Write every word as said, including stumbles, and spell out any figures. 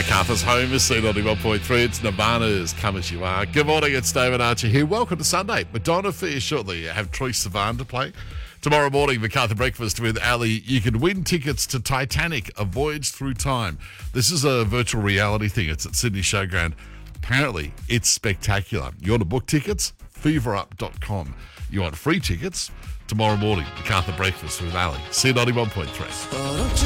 MacArthur's home is C ninety-one point three. It's Nirvana's Come As You Are. Good morning, it's David Archer here. Welcome to Sunday. Madonna for you shortly. You have Troye Sivan to play. Tomorrow morning, MacArthur Breakfast with Ali. You can win tickets to Titanic, A Voyage Through Time. This is a virtual reality thing. It's at Sydney Showground. Apparently, it's spectacular. You want to book tickets? fever up dot com. You want free tickets? Tomorrow morning, MacArthur Breakfast with Ali. C ninety-one point three.